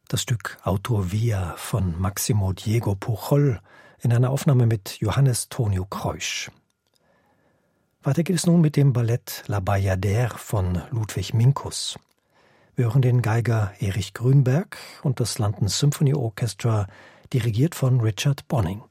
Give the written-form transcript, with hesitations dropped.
Das Stück Autor Via von Maximo Diego Pujol in einer Aufnahme mit Johannes Tonio Kreusch. Weiter geht es nun mit dem Ballett La Bayadère von Ludwig Minkus. Wir hören den Geiger Erich Grünberg und das London Symphony Orchestra, dirigiert von Richard Bonning.